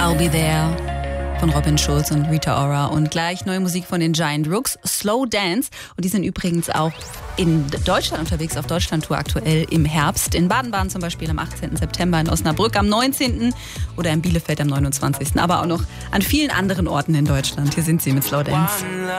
I'll Be There von Robin Schulz und Rita Ora. Und gleich neue Musik von den Giant Rooks, Slow Dance. Und die sind übrigens auch in Deutschland unterwegs, auf Deutschlandtour aktuell im Herbst. In Baden-Baden zum Beispiel am 18. September, in Osnabrück am 19. oder in Bielefeld am 29. Aber auch noch an vielen anderen Orten in Deutschland. Hier sind sie mit Slow Dance.